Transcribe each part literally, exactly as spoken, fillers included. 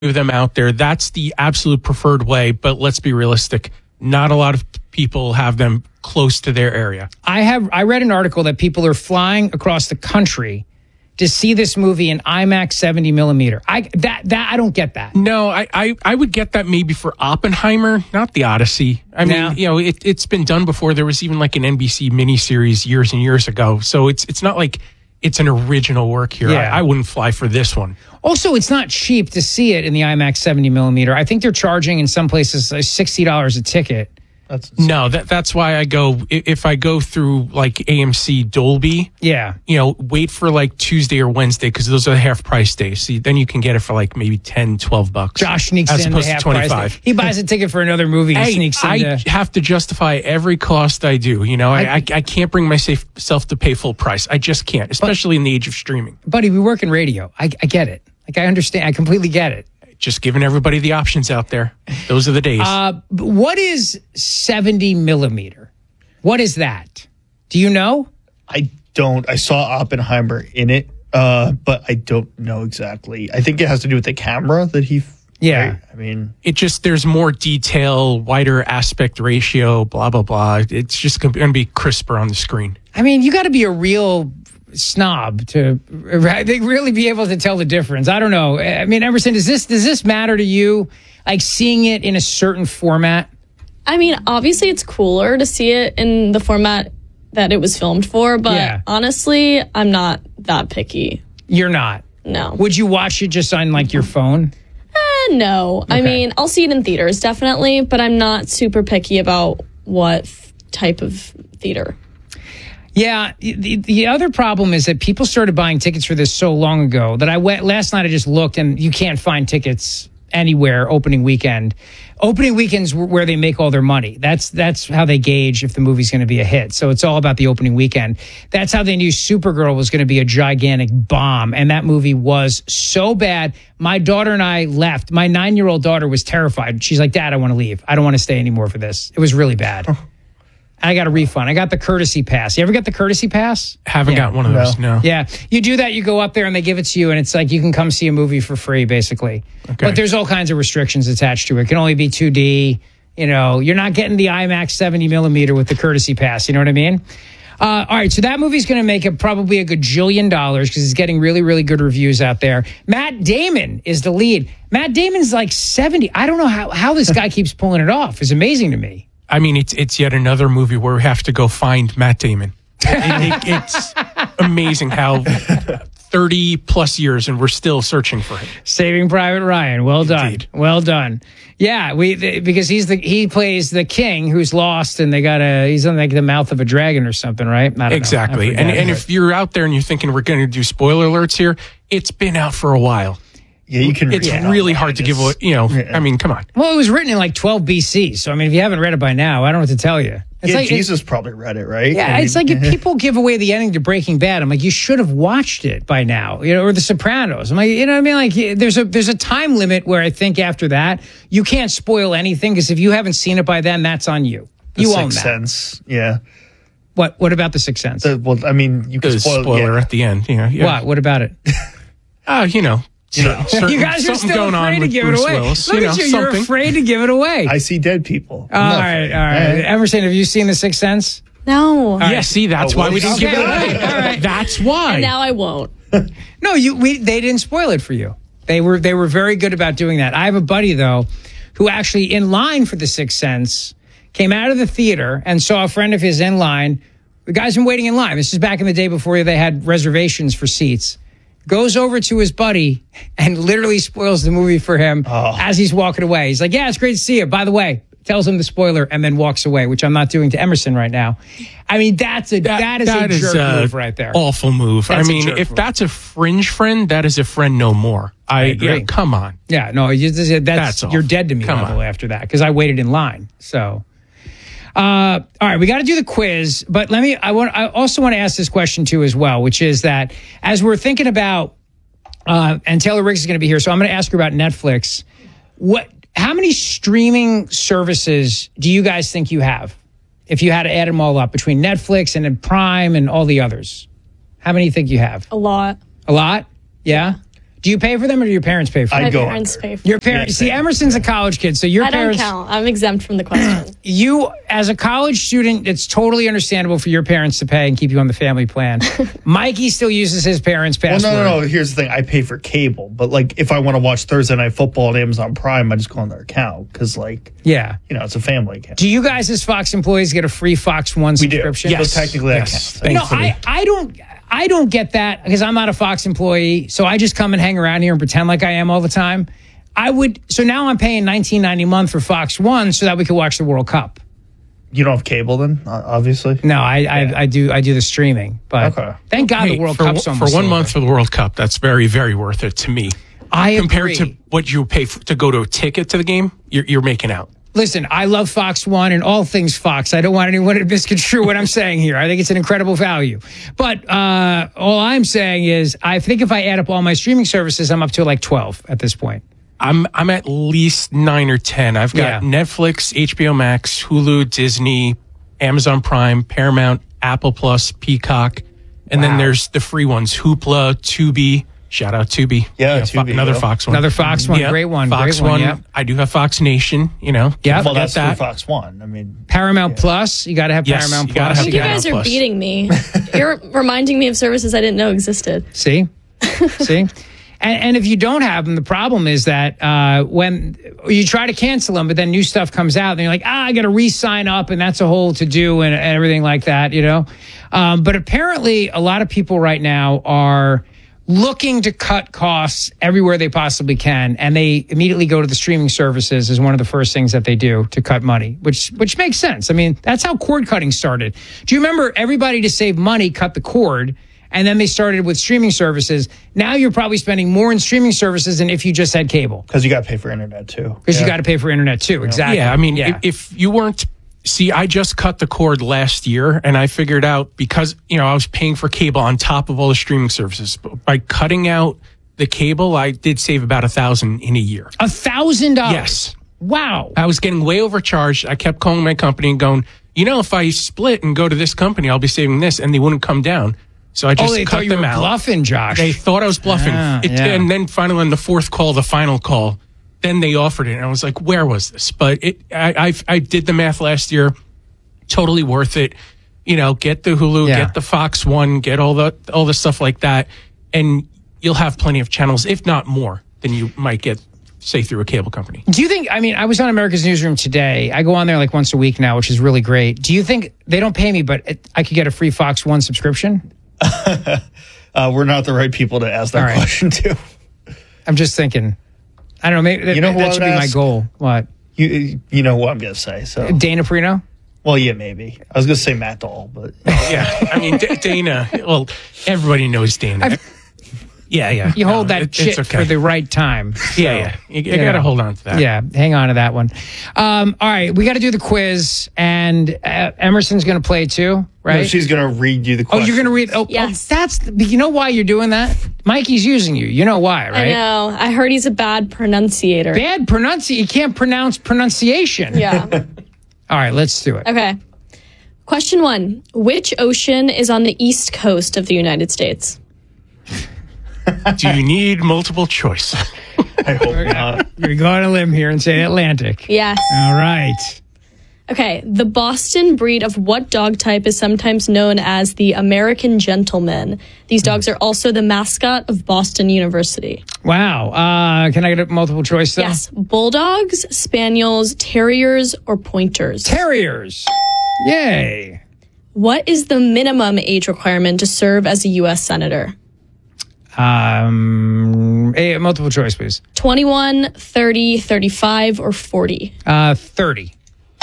of them out there. That's the absolute preferred way, but let's be realistic. Not a lot of people have them close to their area. I have. I read an article that people are flying across the country to see this movie in IMAX seventy millimeter. I that that I don't get that. No, I, I, I would get that maybe for Oppenheimer, not the Odyssey. I mean, No. you know, it, it's been done before. There was even like an N B C miniseries years and years ago. So it's it's not like it's an original work here. Yeah. I, I wouldn't fly for this one. Also, it's not cheap to see it in the IMAX seventy millimeter. I think they're charging in some places uh, sixty dollars a ticket. That's No, that that's why I go, i- if I go through like A M C Dolby, Yeah. you know, wait for like Tuesday or Wednesday because those are the half price days. See, then you can get it for like maybe ten, twelve bucks. Josh sneaks as in the opposed to half price. twenty-five. He buys a ticket for another movie and Hey, sneaks I into. have to justify every cost I do. You know, I, I- I, I can't bring myself to pay full price. I just can't, especially in the age of streaming. Buddy, we work in radio. I, I get it. Like, I understand. I completely get it. Just giving everybody the options out there. Those are the days. Uh, but what is seventy millimeter? What is that? Do you know? I don't. I saw Oppenheimer in it, uh, but I don't know exactly. I think it has to do with the camera that he. Yeah. right? I mean, it just, there's more detail, wider aspect ratio, blah, blah, blah. It's just going to be crisper on the screen. I mean, you got to be a real snob to right, they really be able to tell the difference. I don't know. I mean, Emerson, does this does this matter to you? Like seeing it in a certain format? I mean, obviously it's cooler to see it in the format that it was filmed for, but Yeah. honestly, I'm not that picky. You're not. No. Would you watch it just on like your phone? Eh, no. I Okay. mean, I'll see it in theaters, definitely, but I'm not super picky about what f- type of theater. Yeah, the, the other problem is that people started buying tickets for this so long ago that I went last night. I just looked, and you can't find tickets anywhere opening weekend. Opening weekends wh- where they make all their money. That's that's how they gauge if the movie's going to be a hit. So it's all about the opening weekend. That's how they knew Supergirl was going to be a gigantic bomb, and that movie was so bad. My daughter and I left. My nine-year-old daughter was terrified. She's like, "Dad, I want to leave. I don't want to stay anymore for this." It was really bad. I got a refund. I got the courtesy pass. You ever get the courtesy pass? Haven't Yeah. got one of those, no. Yeah. You do that, you go up there and they give it to you, and it's like you can come see a movie for free, basically. Okay. But there's all kinds of restrictions attached to it. It can only be two D. You know, you're not getting the IMAX seventy millimeter with the courtesy pass. You know what I mean? Uh, all right, so that movie's going to make it probably a gajillion dollars because it's getting really, really good reviews out there. Matt Damon is the lead. Matt Damon's like seventy. I don't know how, how this guy keeps pulling it off. It's amazing to me. I mean, it's it's yet another movie where we have to go find Matt Damon. It- it- it's amazing how thirty plus years and we're still searching for him. Saving Private Ryan. Well done. Indeed. Well done. Yeah, we th- because he's the he plays the king who's lost, and they got a he's in like the mouth of a dragon or something, right? I don't know. I Exactly. forget. And and if you're out there and you're thinking we're going to do spoiler alerts here, it's been out for a while. yeah, you can. It's read it really online. hard to give away, It's- you know, Yeah. I mean, come on. well, it was written in like twelve B C, so I mean, if you haven't read it by now, I don't know what to tell you. It's Yeah, like Jesus probably read it, right? Yeah, I it's mean, like if people give away the ending to Breaking Bad, I'm like, you should have watched it by now, you know, or The Sopranos. I'm like, you know what I mean? Like, there's a there's a time limit where I think after that you can't spoil anything because if you haven't seen it by then, that's on you. The You own Sixth that. Sense. Yeah. What What about The Sixth Sense? The, well, I mean, you can The spoil. spoiler yeah. at the end, you know. Yeah. What? What about it? Oh, you know. You know, certain- You guys are something still going on afraid to with give Bruce it away. Willis, Look you know, at you. You're something. afraid to give it away. I see dead people. all I'm not right, afraid. all right. Eh? Emerson, have you seen The Sixth Sense? No. Yeah, see, that's Oh, why we well, didn't give it okay, away. all right. That's why. And now I won't. No, you. We they didn't spoil it for you. They were they were very good about doing that. I have a buddy though, who actually in line for The Sixth Sense came out of the theater and saw a friend of his in line. The guy's been waiting in line. This is back in the day before they had reservations for seats. Goes over to his buddy and literally spoils the movie for him Oh. as he's walking away. He's like, "Yeah, it's great to see you. By the way," tells him the spoiler and then walks away, which I'm not doing to Emerson right now. I mean, that's a that is a jerk move right there. Awful move. That's a I mean, jerk if move. that's a fringe friend, that is a friend no more. I, agree. yeah, come on. Yeah, no, you, that's, That's you're awful. dead to me Come level on. after that because I waited in line. So, uh, all right, we got to do the quiz, but let me. I want. I also want to ask this question too as well, which is that as we're thinking about, uh, and Taylor Riggs is going to be here, so I'm going to ask her about Netflix. What? How many streaming services do you guys think you have? If you had to add them all up between Netflix and then Prime and all the others, how many do you think you have? A lot. A lot? Yeah. Do you pay for them or do your parents pay for them? I'd My go parents under. pay for Your it. parents. Yeah, See, same. Emerson's a college kid, so your I don't parents. count. I'm exempt from the question. You, as a college student, it's totally understandable for your parents to pay and keep you on the family plan. Mikey still uses his parents' Well, password. no, no, no. Here's the thing. I pay for cable, but like if I want to watch Thursday Night Football on Amazon Prime, I just go on their account because, like, Yeah. you know, it's a family account. Do you guys, as Fox employees, get a free Fox One we do. subscription? Yes. So technically, Yes. that counts. No, I, I don't. I don't get that because I'm not a Fox employee, so I just come and hang around here and pretend like I am all the time. I would. So now I'm paying nineteen ninety a month for Fox One so that we could watch the World Cup. You don't have cable then, uh, obviously. No, I, I, I do. I do the streaming, but Okay. thank God Hey, the World for, Cup's for almost one over. month for the World Cup, that's very, very worth it to me. I Compared agree. to what you pay for, to go to a ticket to the game, you're, you're making out. Listen, I love Fox One and all things Fox. I don't want anyone to misconstrue what I'm saying here. I think it's an incredible value. But uh, all I'm saying is, I think if I add up all my streaming services, I'm up to like twelve at this point. I'm I'm at least nine or ten. I've got Yeah. Netflix, H B O Max, Hulu, Disney, Amazon Prime, Paramount, Apple Plus, Peacock, and Wow. then there's the free ones: Hoopla, Tubi. Shout out Tubi. Yeah, You know, Tubi, another yeah. Fox one. Another Fox one, Yeah, great one, Fox great one. one. Yep. I do have Fox Nation. You know. Yeah. Well, Forget that's that. for Fox One. I mean, Paramount Plus, you got to have Yes, Paramount you gotta Plus. have You Yeah, guys are plus. beating me. You're reminding me of services I didn't know existed. See, see, and, and if you don't have them, the problem is that uh, when you try to cancel them, but then new stuff comes out, and you're like, ah, I got to re-sign up, and that's a whole to do and, and everything like that, you know. Um, but apparently, a lot of people right now are looking to cut costs everywhere they possibly can, and they immediately go to the streaming services as one of the first things that they do to cut money, which which makes sense. I mean, that's how cord cutting started. Do you remember everybody to save money cut the cord, and then they started with streaming services? Now you're probably spending more in streaming services than if you just had cable, because you got to pay for internet too. because you got to pay for internet too. Exactly. Yeah, I mean, Yeah. if, if you weren't, see, I just cut the cord last year, and I figured out because you know I was paying for cable on top of all the streaming services. But by cutting out the cable, I did save about a thousand in a year. a thousand dollars. Yes. Wow. I was getting way overcharged. I kept calling my company and going, you know, if I split and go to this company, I'll be saving this, and they wouldn't come down. So I just Oh, they cut thought you them were out. bluffing, Josh. They thought I was bluffing. Ah, It- yeah. And then finally on the fourth call, the final call, then they offered it. And I was like, where was this? But it, I, I, I did the math last year. Totally worth it. You know, get the Hulu, Yeah. get the Fox One, get all the, all the stuff like that. And you'll have plenty of channels, if not more, than you might get, say, through a cable company. Do you think, I mean, I was on America's Newsroom today. I go on there like once a week now, which is really great. Do you think they don't pay me, but it, I could get a free Fox One subscription? Uh, we're not the right people to ask that All right. question to. I'm just thinking. I don't know. Maybe that, You know who that I should would be my ask? goal. What? You you know what I'm gonna say. So Dana Perino? well, yeah, maybe. I was gonna say Matt Dahl, but Yeah. I mean, D- Dana, well, everybody knows Dana. yeah, yeah. You hold No, that it- shit it's okay. for the right time. Yeah, yeah. You, you you got to know. hold on to that. Yeah, hang on to that one. Um, all right, we got to do the quiz, and uh, Emerson's going to play too, right? no, she's gonna read you the oh, question. you're going to read? Oh, Yes. oh, that's the, you know why you're doing that? Mikey's using you. You know why, right? I know. I heard he's a bad pronunciator. Bad pronunciation. You can't pronounce pronunciation. Yeah. All right, let's do it. Okay. Question one. Which ocean is on the east coast of the United States? Do you need multiple choice? I hope not. You're going to limb here and say Atlantic. Yes. All right. Okay. The Boston breed of what dog type is sometimes known as the American Gentleman? These dogs are also the mascot of Boston University. Wow. Uh, can I get a multiple choice though? Yes. Bulldogs, Spaniels, Terriers, or Pointers? Terriers. Yay. What is the minimum age requirement to serve as a U S Senator? Um, a multiple choice, please. twenty-one, thirty, thirty-five, or forty? Uh, thirty.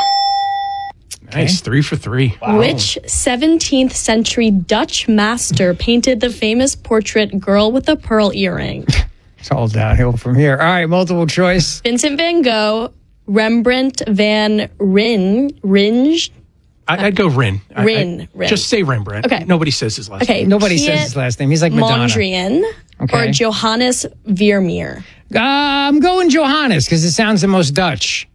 Nice. Three for three. Which seventeenth century Dutch master painted the famous portrait Girl with a Pearl Earring? It's all downhill from here. All right, multiple choice. Vincent van Gogh, Rembrandt van Rijn, Ringe? I, I'd go Rin. I- Rin, I- Rin. Just say Rembrandt. Okay. Nobody says his last Okay. name. Nobody Piet says his last name. He's like Madonna. Mondrian Okay. or Johannes Vermeer? Uh, I'm going Johannes because it sounds the most Dutch.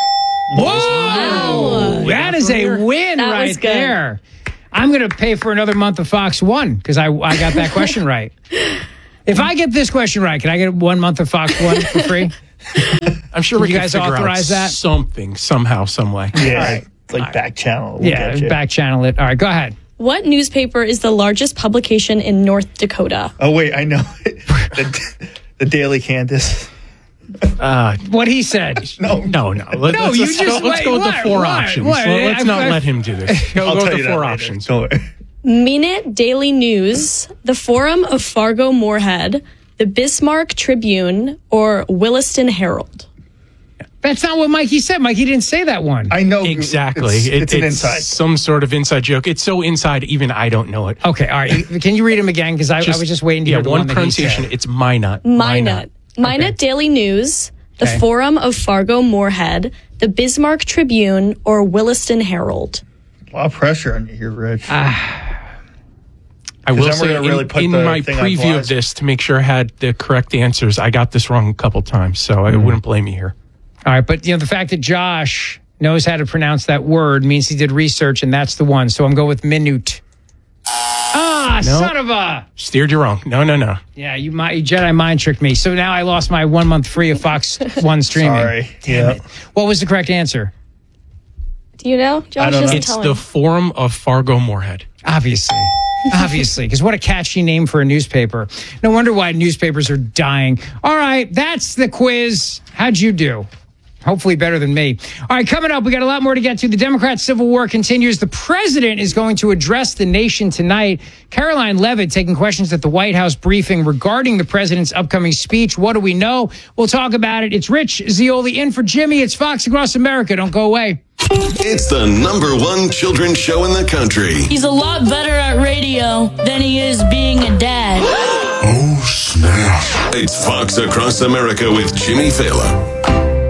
Whoa! That is a win That right was good. there. I'm going to pay for another month of Fox One because I, I got that question right. If I get this question right, can I get one month of Fox One for free? I'm sure Can we you can guys figure authorize out that? something, somehow, some way. Yeah, right. like back channel. We'll Yeah, get you. back channel it. All right, go ahead. What newspaper is the largest publication in North Dakota? Oh wait, I know the, the Daily Candace. Uh, What he said. No, no, no. Let, No, let's, you let's just- go, let's wait, go with what? the four What? options. What? Let's I- not I- let him do this. Go, I'll go tell with you the that four later. options. Don't worry. Minute, Daily News, the Forum of Fargo Moorhead, the Bismarck Tribune, or Williston Herald? That's not what Mikey said. Mikey didn't say that one. I know Exactly. It's, It- it's an inside. some sort of inside joke. It's so inside, even I don't know it. Okay, all right. Can you read him again? Because I, I was just waiting to yeah, hear the one, one, that he pronunciation. said. It's Minot. Minot. Minot, Okay. Daily News, the Okay. Forum of Fargo Moorhead, the Bismarck Tribune, or Williston Herald? A lot of pressure on you here, Rich. I will then we're say gonna in, really put in the my thing on preview of blast. this to make sure I had the correct answers, I got this wrong a couple times, so Mm-hmm. I wouldn't blame you here. All right, but you know the fact that Josh knows how to pronounce that word means he did research, and that's the one. So I'm going with minute. Ah, No. son of a! Steered you wrong. No, no, no. Yeah, you, mi- you Jedi mind tricked me. So now I lost my one month free of Fox One streaming. Sorry. Damn Yeah. it! What was the correct answer? Do you know? Josh don't know. doesn't It's tell the him. Forum of Fargo Moorhead. Obviously. Obviously, because what a catchy name for a newspaper. No wonder why newspapers are dying. All right, that's the quiz. How'd you do? Hopefully better than me. All right, coming up, we got a lot more to get to. The Democrat Civil War continues. The president is going to address the nation tonight. Caroline Levitt taking questions at the White House briefing regarding the president's upcoming speech. What do we know? We'll talk about it. It's Rich Zioli in for Jimmy. It's Fox Across America. Don't go away. It's the number one children's show in the country. He's a lot better at radio than he is being a dad. Oh, snap. It's Fox Across America with Jimmy Fallon.